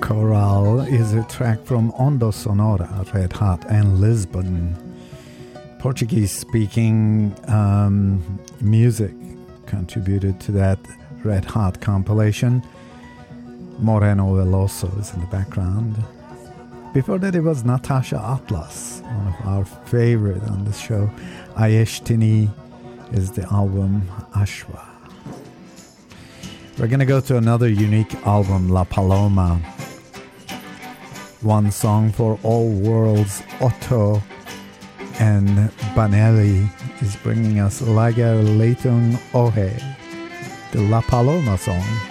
Coral is a track from Onda Sonora, Red Hot, and Lisbon. Portuguese-speaking music contributed to that Red Hot compilation. Moreno Veloso is in the background. Before that, it was Natasha Atlas, one of our favorite on this show. Ayeshtini is the album Ashwa. We're going to go to another unique album, La Paloma. One Song for All Worlds, Otto and Banelli is bringing us Lager Leitung Ohe, the La Paloma song.